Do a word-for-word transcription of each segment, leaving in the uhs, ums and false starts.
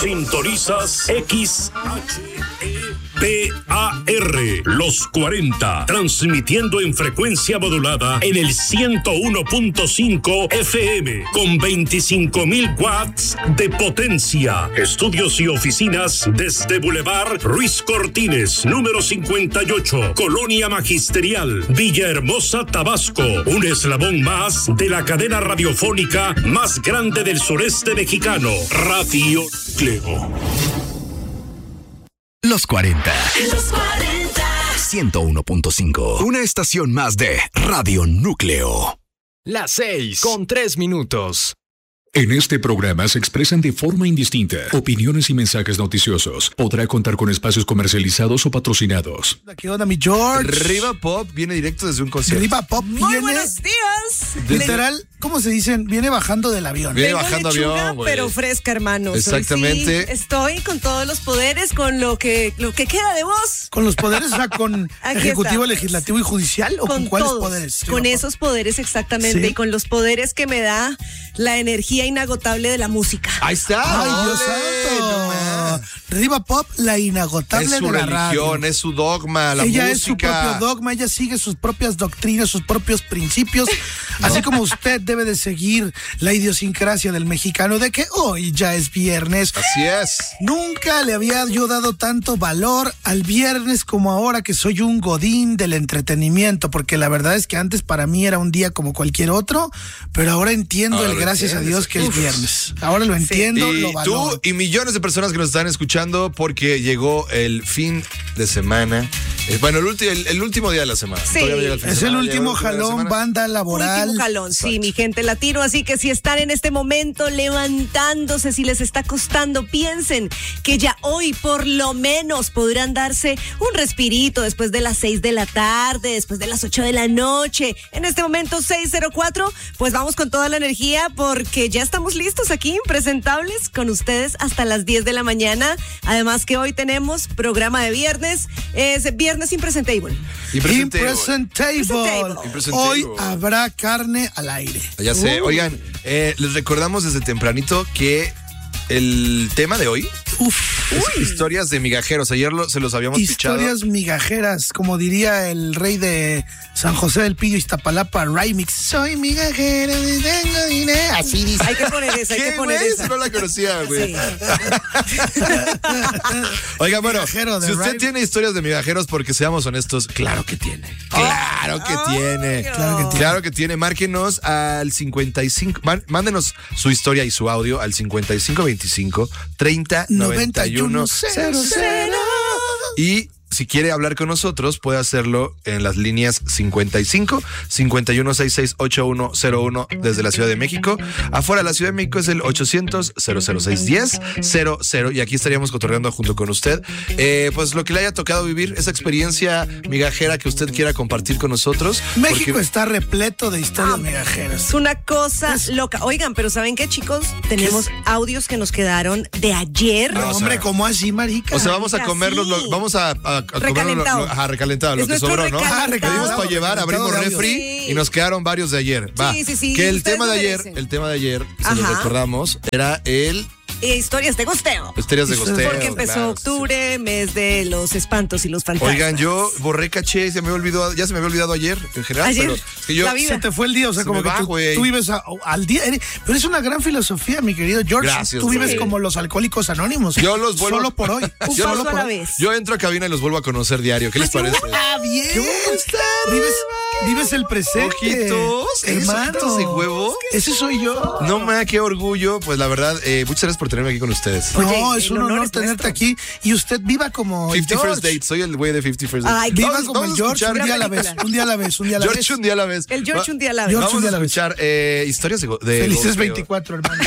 Sintonizas X H E P A R, Los cuarenta, transmitiendo en frecuencia modulada en el ciento uno punto cinco F M, con veinticinco mil watts de potencia. Estudios y oficinas desde Boulevard Ruiz Cortines, número cincuenta y ocho, Colonia Magisterial, Villahermosa, Tabasco. Un eslabón más de la cadena radiofónica más grande del sureste mexicano, Radio Núcleo. Los cuarenta. Los cuarenta. ciento uno punto cinco. Una estación más de Radio Núcleo. Las seis con tres minutos. En este programa se expresan de forma indistinta opiniones y mensajes noticiosos. Podrá contar con espacios comercializados o patrocinados. ¿Qué onda, mi George? Riva Pop viene directo desde un concierto. Riva Pop Muy viene... buenos días. Literal, ¿cómo se dicen? Viene bajando del avión. Viene Tengo bajando lechuga, avión, güey. pero fresca, hermanos. Exactamente. Hoy sí estoy con todos los poderes, con lo que lo que queda de vos. Con los poderes, o sea, con Aquí ejecutivo, estamos. legislativo y judicial, o con, Con cuáles todos, poderes. con Riva esos poderes exactamente, Sí. y con los poderes que me da la energía inagotable de la música. Ahí está. Pop. ¡Ay, Dios ¡Ole! santo! No más. Riva Pop, la inagotable Es su de la religión, radio. es su dogma, la ella música. es su propio dogma, ella sigue sus propias doctrinas, sus propios principios, así como usted debe de seguir la idiosincrasia del mexicano de que hoy ya es viernes. Así es. Nunca le había yo dado tanto valor al viernes como ahora que soy un godín del entretenimiento, porque la verdad es que antes para mí era un día como cualquier otro, pero ahora entiendo Ahora el lo gracias a entiendes. Dios que es viernes. Ahora lo entiendo, Y lo valoro. tú y millones de personas que nos están escuchando porque llegó el fin de semana. Eh, Bueno, el, ulti- el, el último día de la semana. Sí. Todavía no llega el fin de Es el semana, llega último último día de la jalón, semana. banda laboral. Último jalón, sí, mi gente latino. Así que si están en este momento levantándose, si les está costando, piensen que ya hoy por lo menos podrán darse un respirito después de las seis de la tarde, después de las ocho de la noche. En este momento seis cero cuatro, pues vamos con toda la energía porque ya estamos listos aquí, impresentables, con ustedes hasta las diez de la mañana. Además que hoy tenemos programa de viernes, es Viernes Impresentable. Impresentable. Impresentable. Impresentable. Hoy habrá carne al aire. Ya sé. Uh. Oigan, eh, les recordamos desde tempranito que el tema de hoy Uf. es historias de migajeros. Ayer lo- se los habíamos Historias pichado. migajeras, como diría el rey de San José del Pillo, Iztapalapa, Remix. Soy migajera, tengo dinero. Así dice. Hay que poner esa, hay ¿Qué, que poner güey? esa. Si no la conocía, güey. Sí. Oiga, bueno, Migajero de si usted Rhyme. tiene historias de migajeros, porque seamos honestos, claro que tiene. Claro que tiene. Claro que tiene. Claro que tiene. Márquenos al cincuenta y cinco. man- Mándenos su historia y su audio al cincuenta y cinco veinticinco treinta noventa y uno cero cero. Y si quiere hablar con nosotros, puede hacerlo en las líneas cincuenta y cinco cincuenta y uno sesenta y seis ochenta y uno cero uno desde la Ciudad de México. Afuera de la Ciudad de México es el ochocientos cero cero seis diez cero cero. Y aquí estaríamos cotorreando junto con usted. Eh, pues lo que le haya tocado vivir, esa experiencia migajera que usted quiera compartir con nosotros. México porque- está repleto de historias Ah, migajeras. Es una cosa loca. Oigan, pero ¿saben qué, chicos? Tenemos audios que nos quedaron de ayer. No, No, o sea- hombre, ¿cómo así, marica? O sea, vamos a Marica, comernos, sí. lo- vamos a, a, a comernos lo- Recalentado. lo- ajá, recalentado, lo Es que nuestro sobró, ¿no? recalentado. Ah, Pedimos recalentado, para llevar, abrimos recalentado de refri audio. y nos quedaron varios de ayer. Va. Sí, sí, sí, Que el ustedes tema de lo ayer, merecen. el tema de ayer, se los Ajá. recordamos, era el Eh, historias de gosteo. Historias de Historias- gosteo. Porque empezó claro, octubre, mes de los espantos y los sí. fantasmas. Oigan, yo borré caché, se me había olvidado, ya se me había olvidado ayer en general, Ayer, pero es que yo la vida. Se te fue el día, o sea, Se como me que va, tú, güey. tú vives a- al día. eres- Pero es una gran filosofía, mi querido George. Gracias, Tú vives güey. como los alcohólicos anónimos. Yo los vuelvo- Solo por hoy. Un yo paso no- a la vez. yo entro a cabina y los vuelvo a conocer diario. ¿Qué les parece? Ah, bien. ¿Cómo están? Vives, vives el presente. Ojitos, hermano. ojitos de huevo. Ese soy yo. No, ma, qué orgullo. Pues la verdad, eh, muchas gracias por tenerme aquí con ustedes. No, Oye, es el un honor honor es tenerte nuestro. aquí y usted viva como fifty George. First Dates, soy el güey de fifty First Dates. Ay, Viva Vamos- como vamos el a George, escuchar- un día a la Gran vez, película. un día a la vez, un día a la vez. George un día a la vez. El George Va- un día a la vez. George Vamos un día a a la vez. escuchar eh, historias de, go- de Felices gosteo. veinticuatro, hermano.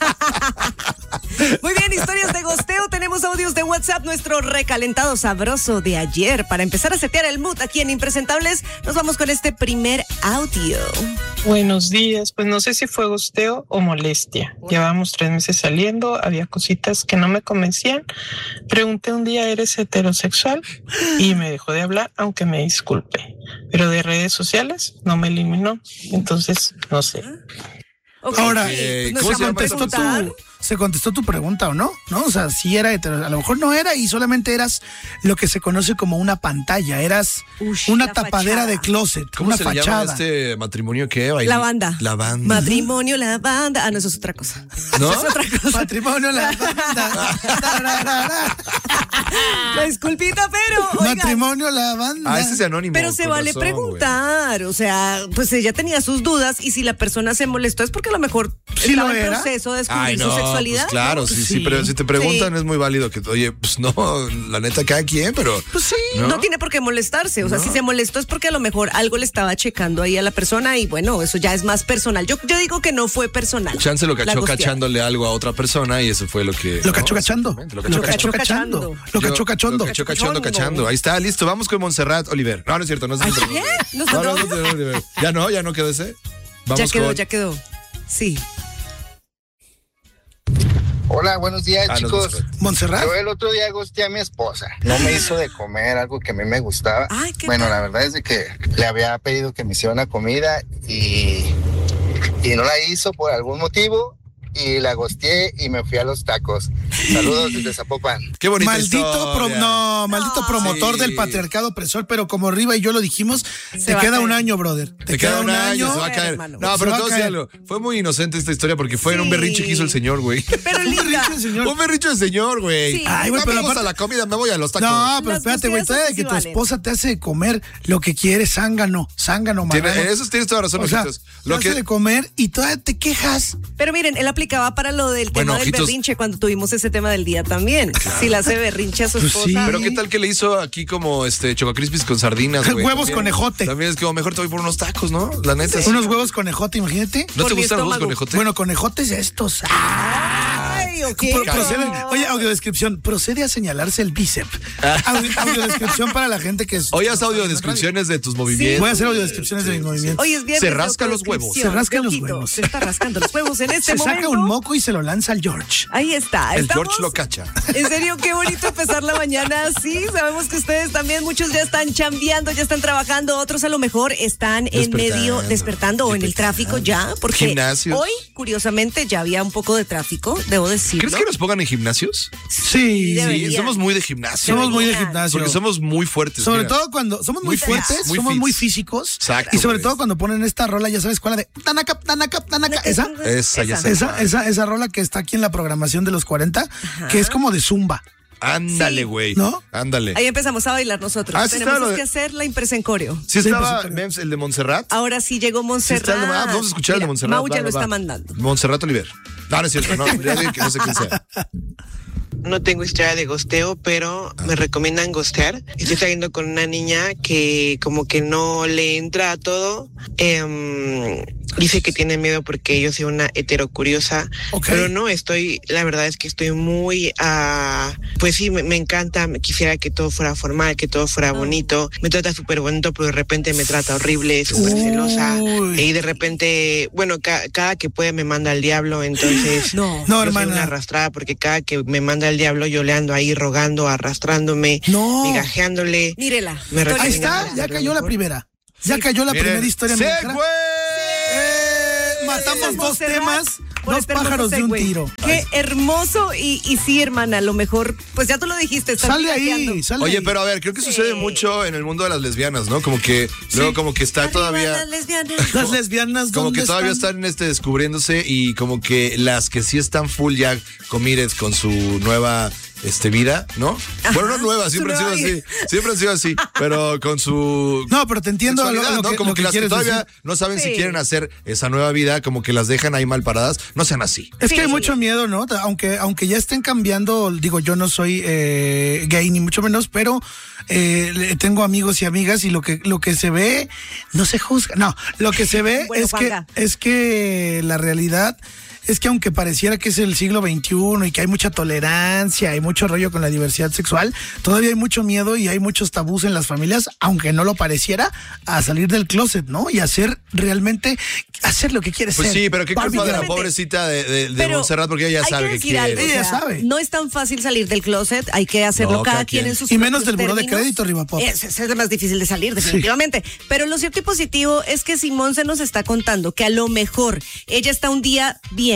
Muy bien, historias de gosteo. Tenemos audios de WhatsApp, nuestro recalentado sabroso de ayer. Para empezar a setear el mood aquí en Impresentables, nos vamos con este primer audio. Buenos días, pues no sé si fue gosteo o molestia. Llevábamos tres meses saliendo, había cositas que no me convencían. Pregunté un día, ¿eres heterosexual? Y me dejó de hablar, aunque me disculpe. Pero de redes sociales no me eliminó, entonces no sé. Ok, Ahora, pues ¿cómo nos se vamos a llama ¿Contestó preguntar. tu, se contestó tu pregunta o no, ¿no? O sea, si era hetero, a lo mejor no era y solamente eras lo que se conoce como una pantalla, eras Ush, una la tapadera fachada. de closet, ¿Cómo una se le llama fachada. este matrimonio que baila? La banda. La banda. Matrimonio, la banda. Ah, no, eso es otra cosa. ¿No? Eso es otra cosa. Matrimonio, la banda. Tararara. La disculpita, pero. oigan, Matrimonio, la banda. Ah, ese es anónimo. Pero se con vale razón, preguntar, o sea, pues ella tenía sus dudas y si la persona se molestó es porque a lo mejor Sí estaba lo en era. proceso de güey. Ay, descubrir no, su sexualidad. pues claro, ¿no? sí, sí, Sí. pero si te preguntan Sí. es muy válido que, oye, pues no, la neta, cada quien, pero... Pues sí. No, ¿no? tiene por qué molestarse, o sea, si se molestó es porque a lo mejor algo le estaba checando ahí a la persona y bueno, eso ya es más personal. Yo, yo digo que no fue personal. Chance lo La cachó gosteada. cachándole algo a otra persona y eso fue lo que... Lo cachó ¿no? cachando. Exactamente, Lo Lo cachó cachó cachando. cachando. cachando. Lo cachó Yo- cachando. Lo cachó cachando, Cachondo. cachando. Ahí está, listo. Vamos con Montserrat Oliver. No, no es cierto, no es ¿Ay, Montserrat qué? Oliver. ¿Nos No, no, tocó? es Montserrat Oliver. Ya no, ya no quedó ese. Vamos Ya quedó, con... ya quedó. Sí. Hola, buenos días, Ah, no es chicos. Montserrat. Montserrat. Yo el otro día gusté a mi esposa. No me hizo de comer algo que a mí me gustaba. Ay, ¿qué bueno, tal? la verdad es de que le había pedido que me hiciera una comida y, y no la hizo por algún motivo y la gosteé y me fui a los tacos. Saludos desde Zapopan. Qué bonita Maldito, pro- historia. no, maldito No. promotor Sí. del patriarcado opresor, pero como Riva y yo lo dijimos, te va a queda caer. un año, brother. Te, Te queda un año, se va a caer. hermano. No, Se pero va a te voy a decir caer. algo. Fue muy inocente esta historia porque fue en un Sí. berrinche que hizo el señor, güey. Pero Un linda. berrinche, señor. Un berrinche de señor, güey. Sí. Ay, güey, no pero me gusta aparte- la comida, me voy a los tacos. No, pero Las espérate, güey, gosteadas todavía sí que tu valen. esposa te hace comer lo que quieres, zángano, zángano, Tiene- marrano. en eso tienes toda razón, O sea, ojitos. te Lo hace que, de comer y todavía te quejas. Pero miren, él aplicaba para lo del Bueno, tema del ojitos. berrinche cuando tuvimos ese tema del día también. Si le hace berrinche a su Pues esposa. sí. pero qué tal que le hizo aquí como este Chococrispis con sardinas, güey. Huevos También- con ejote. También es como mejor te voy por unos tacos, ¿no? La neta. sí. Unos huevos con ejote, imagínate. ¿No por te mi gustan los huevos estómago. con ejote? Bueno, con ejotes estos. Ay, ok. Pro- Claro. procede- oye, audiodescripción, procede a señalarse el bíceps. Audio- audiodescripción para la gente que es. Hoy haz audiodescripciones de tus movimientos. Voy a hacer audiodescripciones de mis movimientos. Hoy es viernes Se de rasca los huevos. autodescripción. Se rasca los Ojito, huevos. Se está rascando los huevos en este Se momento. saca un moco y se lo lanza al George. Ahí está. El Estamos- George lo cacha. En serio, qué bonito empezar la mañana así. Sabemos que ustedes también, muchos ya están chambeando, ya están trabajando, otros a lo mejor están en Despertando. medio, despertando o en el tráfico ya, porque Gimnasios. hoy, curiosamente, ya había un poco de tráfico, debo decirlo. ¿Crees que nos pongan en gimnasios? Sí. Debería. Sí, somos muy de gimnasio. Somos muy de Deberían. gimnasio. Porque somos muy fuertes. Sobre mira. todo cuando somos muy, Muy fits, fuertes, muy somos fits. muy físicos. Exacto, Y sobre güey. todo cuando ponen esta rola, ya sabes cuál, la de Tanaka, Tanaka, Tanaka. Esa, Esa, ya sé. esa, esa, esa rola que está aquí en la programación de los cuarenta, que es como de zumba. Ándale, Sí. güey. ¿No? Ándale. Ahí empezamos a bailar nosotros. Ah, sí Tenemos estaba lo de- que hacer la impresa en coreo. Sí Sí, estaba, pues, Mems, el de Montserrat. Ahora sí llegó Sí Montserrat. está, ah, vamos a escuchar el de Mira, Montserrat. Mau ya va, lo va, está va. mandando. Montserrat Oliver. No, no es cierto, no. Ya dije que no sé quién sea. No tengo historia de gosteo, pero me recomiendan gostear. Estoy saliendo con una niña que como que no le entra a todo. Em, dice que tiene miedo porque yo soy una heterocuriosa, Ok. pero no, estoy, la verdad es que estoy muy, ah, pues sí, me, me encanta, me quisiera que todo fuera formal, que todo fuera bonito. Me trata súper bonito, pero de repente me trata horrible, súper celosa. Uy. Y de repente, bueno, ca- cada que puede me manda al diablo, entonces... No. No, Yo soy hermana. una arrastrada porque cada que me manda el diablo yo le ando ahí rogando, arrastrándome, No. migajeándole. Mírela. Me Historia Ahí de está, enamorada. ya cayó la primera. Ya Sí. cayó la Miren, primera historia ¡se mexicana. fue! Eh, matamos dos Montserrat temas, por dos este hermoso pájaros de un segue. tiro. Qué hermoso. Y, y sí, hermana, a lo mejor, pues ya tú lo dijiste. estás Sale migajeando. ahí, sale Oye, ahí. pero a ver, creo que Sí. sucede mucho en el mundo de las lesbianas, ¿no? Como que luego como que está Arriba todavía... las lesbianas. Las lesbianas, Como ¿dónde que todavía están? están este, descubriéndose y como que las que sí están full ya comires con su nueva este, vida, ¿no? Bueno, no nueva, siempre han sido su nueva así. Siempre han sido así, pero con su... No, pero te entiendo lo, sexualidad, lo ¿no? que, Como lo que, las que quieres todavía decir. no saben si Sí. quieren hacer esa nueva vida, como que las dejan ahí mal paradas, no sean así. Es que hay Sí. mucho miedo, ¿no? Aunque, aunque ya estén cambiando, digo, yo no soy eh, gay ni mucho menos, pero eh, le- tengo amigos y amigas y lo que, lo que se ve no se juzga. No, lo que se ve Bueno, es que, Juanga. es que la realidad es que aunque pareciera que es el siglo veintiuno y que hay mucha tolerancia y mucho rollo con la diversidad sexual, todavía hay mucho miedo y hay muchos tabús en las familias, aunque no lo pareciera, a salir del closet, ¿no? Y hacer realmente, hacer lo que quieres Pues ser. sí, pero qué culpa de la Básicamente. pobrecita de, de, de Pero Montserrat, porque ella ya hay sabe que que decir quiere. algo, Ella o sea, sabe. No es tan fácil salir del closet, hay que hacerlo No, cada, cada quien quien. en sus Y menos propios del buró de términos. crédito, Rivapop. Es, es el más difícil de salir, definitivamente. Pero lo cierto y positivo es que Simón se nos está contando que a lo mejor ella está un día bien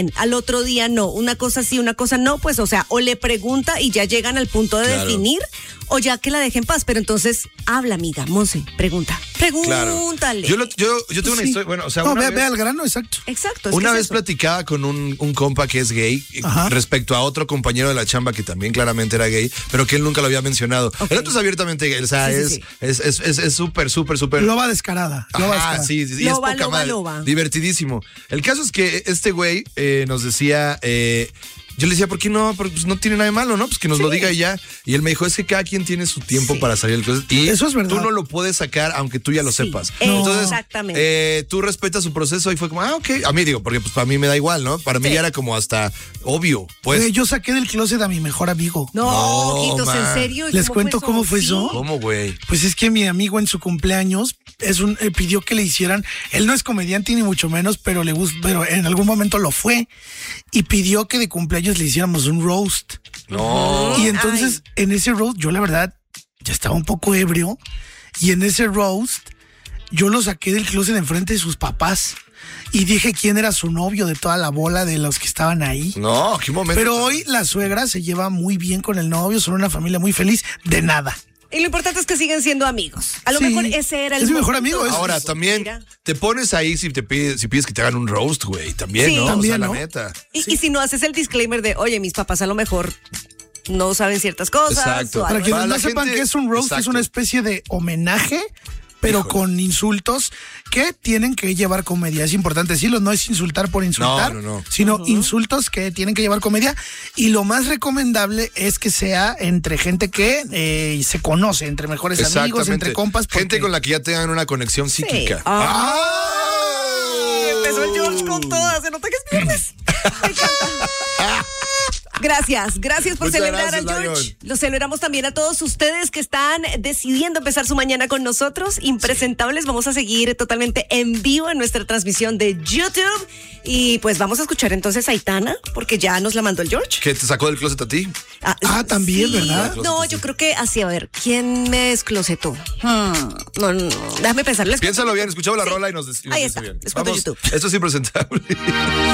bien, al otro día no, una cosa sí, una cosa no, pues o sea, o le pregunta y ya llegan al punto de Claro. definir, o ya que la deje en paz, pero entonces habla, amiga, Monse, pregunta, pregúntale. Yo, lo- yo, yo tengo una Sí. historia, bueno, o sea, No, una ve, vez, ve al grano, exacto. Exacto. es una que vez es eso. platicaba con un, un compa que es gay eh, Ajá. respecto a otro compañero de la chamba que también claramente era gay, pero que él nunca lo había mencionado. Ok. El otro es abiertamente gay, o sea, Sí, sí, es sí. es es es es súper, súper, súper. Loba descarada. Loba Ajá, descarada. sí, sí, sí, es Loba, poca loba, madre. loba. Divertidísimo. El caso es que este güey eh, nos decía, eh, yo le decía, ¿por qué no? Porque, pues, no tiene nada de malo, ¿no? Pues que nos lo diga y ya. Y él me dijo, es que cada quien tiene su tiempo Sí. para salir del closet. Y Eso es verdad. tú no lo puedes sacar aunque tú ya lo Sí, sepas. No. Entonces, exactamente. eh, tú respetas su proceso y fue como, ah, ok. A mí digo, porque pues para mí me da igual, ¿no? Para mí Sí. ya era como hasta obvio. Pues, Güey, yo saqué del closet a mi mejor amigo. No, No, ojitos, ma. en serio. ¿y ¿Les cuento cómo fue eso? Sí. ¿cómo, güey? Pues es que mi amigo en su cumpleaños es un, eh, pidió que le hicieran, él no es comediante ni mucho menos, pero le gusta, pero en algún momento lo fue y pidió que de cumpleaños le hiciéramos un roast. No. Y entonces en ese roast yo la verdad ya estaba un poco ebrio y en ese roast yo lo saqué del closet enfrente de sus papás y dije quién era su novio de toda la bola de los que estaban ahí. No, qué momento. Pero hoy la suegra se lleva muy bien con el novio, son una familia muy feliz de nada. Y lo importante es que siguen siendo amigos. A lo Sí, mejor ese era el es mi mejor momento. amigo, es- Ahora, también Mira. te pones ahí si te pides, si pides que te hagan un roast, güey. También, Sí. ¿no? También, o sea, ¿no? la neta. Y, y si no haces el disclaimer de, oye, mis papás a lo mejor no saben ciertas cosas. Exacto. o Para algo quienes Para no la sepan gente- que es un roast, exacto. es una especie de homenaje, pero Híjole. con insultos que tienen que llevar comedia. Es importante decirlo, no es insultar por insultar, No, no, no. sino insultos que tienen que llevar comedia. Y lo más recomendable es que sea entre gente que eh, se conoce, entre mejores amigos, Exactamente. entre compas. Gente porque- con la que ya tengan una conexión psíquica. Ah. ¡Ay! Empezó el George con todas. Se nota que es viernes. Me encanta. Gracias, gracias por Muchas celebrar gracias, al George. Lion. Lo celebramos también a todos ustedes que están decidiendo empezar su mañana con nosotros. Impresentables, vamos a seguir totalmente en vivo en nuestra transmisión de YouTube. Y pues vamos a escuchar entonces a Aitana, porque ya nos la mandó el George. ¿Que te sacó del closet a ti? Ah, Ah, también, ¿verdad? No, yo creo que así, a ver, ¿quién me desclosetó? Hmm, no, no, déjame pensar. les cuento Piénsalo bien, YouTube. escuchamos la Sí. rola y nos, des- y nos Ahí dice está, bien. les cuento Vamos, YouTube. esto es impresentable.